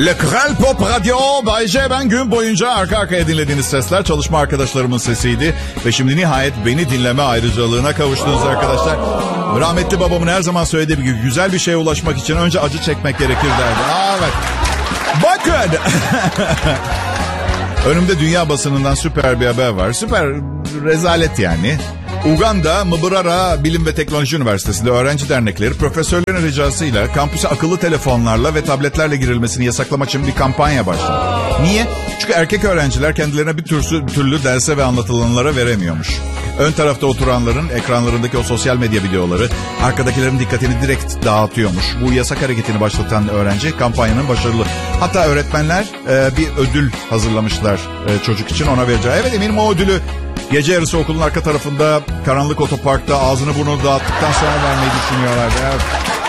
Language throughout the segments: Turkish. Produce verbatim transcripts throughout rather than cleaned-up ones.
Le Kral Pop Radio, Bay J, ben gün boyunca arka arkaya dinlediğiniz sesler çalışma arkadaşlarımın sesiydi. Ve şimdi nihayet beni dinleme ayrıcalığına kavuştunuz arkadaşlar. Rahmetli babamın her zaman söylediği gibi güzel bir şeye ulaşmak için önce acı çekmek gerekir derdi. Aa, evet. Bakın. Önümde dünya basınından süper bir haber var. Süper rezalet yani. Uganda Mbarara Bilim ve Teknoloji Üniversitesi'nde öğrenci dernekleri profesörlerin ricasıyla kampüse akıllı telefonlarla ve tabletlerle girilmesini yasaklamak için bir kampanya başladı. Niye? Çünkü erkek öğrenciler kendilerine bir türlü, türlü derse ve anlatılanlara veremiyormuş. Ön tarafta oturanların ekranlarındaki o sosyal medya videoları arkadakilerin dikkatini direkt dağıtıyormuş. Bu yasak hareketini başlatan öğrenci kampanyanın başarılı. Hatta öğretmenler e, bir ödül hazırlamışlar e, çocuk için, ona vereceği. Evet, eminim o ödülü gece yarısı okulun arka tarafında karanlık otoparkta ağzını burnunu dağıttıktan sonra vermeyi düşünüyorlar. Evet.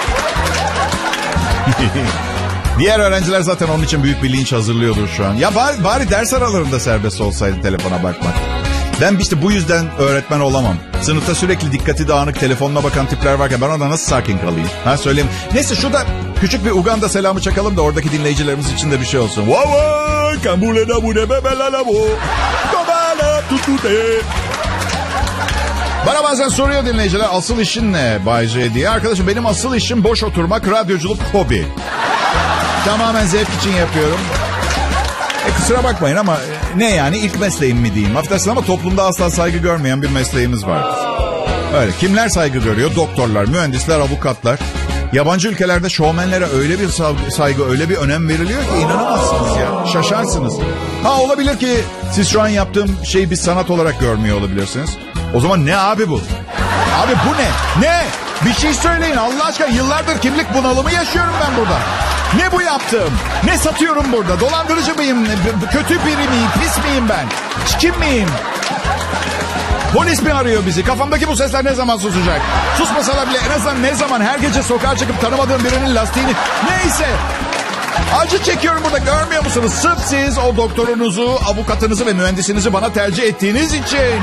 Diğer öğrenciler zaten onun için büyük bir linç hazırlıyordur şu an. Ya bari, bari ders aralarında serbest olsaydı telefona bakmak. Ben işte bu yüzden öğretmen olamam. Sınıfta sürekli dikkati dağınık telefonuna bakan tipler varken ben ona nasıl sakin kalayım? Ha, söyleyeyim. Neyse, şurada küçük bir Uganda selamı çakalım da oradaki dinleyicilerimiz için de bir şey olsun. Bana bazen soruyor dinleyiciler, asıl işin ne Bay J diye. Arkadaşım, benim asıl işim boş oturmak, radyoculuk hobi. Tamamen zevk için yapıyorum. E kusura bakmayın ama ne yani, ilk mesleğim mi diyeyim? Affedersin ama toplumda asla saygı görmeyen bir mesleğimiz var. Öyle. Kimler saygı görüyor? Doktorlar, mühendisler, avukatlar. Yabancı ülkelerde şovmenlere öyle bir saygı, öyle bir önem veriliyor ki inanamazsınız ya. Şaşarsınız. Ha, olabilir ki siz şu an yaptığım şeyi bir sanat olarak görmüyor olabilirsiniz. O zaman ne abi bu? Abi bu ne? Ne? Bir şey söyleyin Allah aşkına. Yıllardır kimlik bunalımı yaşıyorum ben burada. Ne bu yaptığım? Ne satıyorum burada? Dolandırıcı mıyım? Kötü biri miyim? Pis miyim ben? Kim miyim? Polis mi arıyor bizi? Kafamdaki bu sesler ne zaman susacak? Susmasalar bile en azından ne zaman her gece sokağa çıkıp tanımadığım birinin lastiğini... Neyse. Acı çekiyorum burada, görmüyor musunuz? Sırf siz o doktorunuzu, avukatınızı ve mühendisinizi bana tercih ettiğiniz için.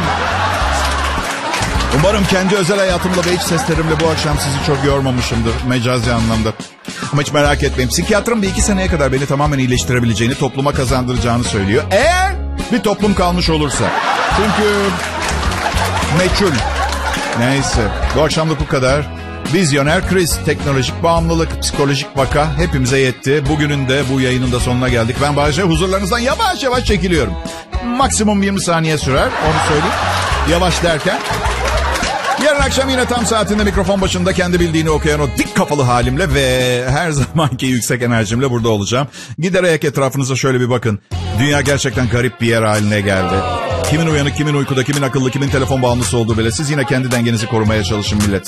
Umarım kendi özel hayatımla ve iç seslerimle bu akşam sizi çok yormamışımdır mecazi anlamda. Ama hiç merak etmeyin. Psikiyatrım bir iki seneye kadar beni tamamen iyileştirebileceğini, topluma kazandıracağını söylüyor. Eğer bir toplum kalmış olursa. Çünkü meçhul. Neyse. Bu akşamlık bu kadar. Vizyoner kriz, teknolojik bağımlılık, psikolojik vaka hepimize yetti. Bugünün de bu yayının da sonuna geldik. Ben Bay J, huzurlarınızdan yavaş yavaş çekiliyorum. Maksimum yirmi saniye sürer, onu söyleyeyim. Yavaş derken. Yarın akşam yine tam saatinde mikrofon başında kendi bildiğini okuyan o dik kafalı halimle ve her zamanki yüksek enerjimle burada olacağım. Giderek etrafınıza şöyle bir bakın. Dünya gerçekten garip bir yer haline geldi. Kimin uyanık, kimin uykuda, kimin akıllı, kimin telefon bağımlısı olduğu bile. Siz yine kendi dengenizi korumaya çalışın millet.